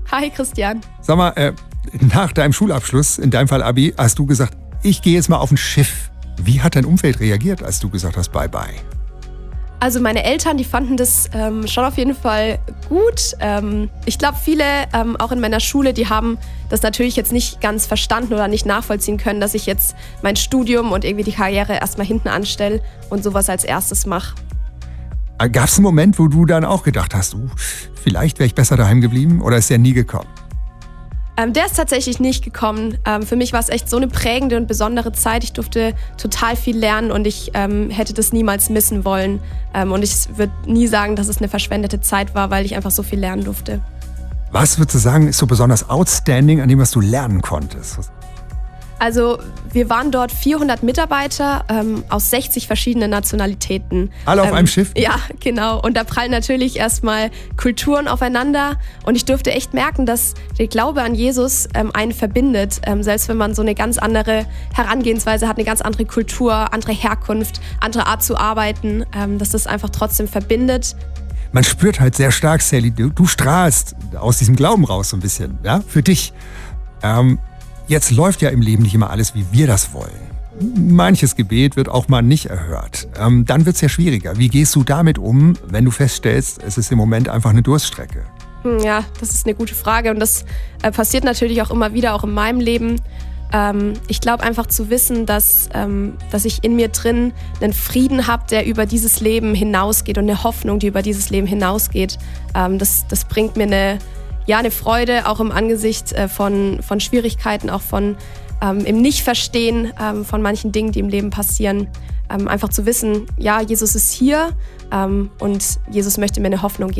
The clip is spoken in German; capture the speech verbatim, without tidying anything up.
Hi Christian. Sag mal, äh, nach deinem Schulabschluss, in deinem Fall Abi, hast du gesagt, ich gehe jetzt mal auf ein Schiff. Wie hat dein Umfeld reagiert, als du gesagt hast, bye bye? Also meine Eltern, die fanden das ähm, schon auf jeden Fall gut. Ähm, ich glaube, viele, ähm, auch in meiner Schule, die haben das natürlich jetzt nicht ganz verstanden oder nicht nachvollziehen können, dass ich jetzt mein Studium und irgendwie die Karriere erstmal hinten anstelle und sowas als erstes mache. Gab es einen Moment, wo du dann auch gedacht hast, uh, vielleicht wäre ich besser daheim geblieben, oder ist der nie gekommen? Ähm, der ist tatsächlich nicht gekommen. Ähm, für mich war es echt so eine prägende und besondere Zeit. Ich durfte total viel lernen und ich ähm, hätte das niemals missen wollen. Ähm, und ich würde nie sagen, dass es eine verschwendete Zeit war, weil ich einfach so viel lernen durfte. Was würdest du sagen, ist so besonders outstanding an dem, was du lernen konntest? Also wir waren dort vierhundert Mitarbeiter ähm, aus sechzig verschiedenen Nationalitäten. Alle auf ähm, einem Schiff? Ja, genau. Und da prallen natürlich erstmal Kulturen aufeinander. Und ich durfte echt merken, dass der Glaube an Jesus ähm, einen verbindet. Ähm, selbst wenn man so eine ganz andere Herangehensweise hat, eine ganz andere Kultur, andere Herkunft, andere Art zu arbeiten, ähm, dass das einfach trotzdem verbindet. Man spürt halt sehr stark, Sally, du, du strahlst aus diesem Glauben raus so ein bisschen, ja, für dich. Ähm, Jetzt läuft ja im Leben nicht immer alles, wie wir das wollen. Manches Gebet wird auch mal nicht erhört. Ähm, dann wird es ja schwieriger. Wie gehst du damit um, wenn du feststellst, es ist im Moment einfach eine Durststrecke? Ja, das ist eine gute Frage und das äh, passiert natürlich auch immer wieder, auch in meinem Leben. Ähm, ich glaube einfach zu wissen, dass, ähm, dass ich in mir drin einen Frieden habe, der über dieses Leben hinausgeht und eine Hoffnung, die über dieses Leben hinausgeht. Ähm, das, das bringt mir eine Ja, eine Freude, auch im Angesicht äh, von, von Schwierigkeiten, auch von ähm, im Nicht-Verstehen ähm, von manchen Dingen, die im Leben passieren. Ähm, einfach zu wissen, ja, Jesus ist hier ähm, und Jesus möchte mir eine Hoffnung geben.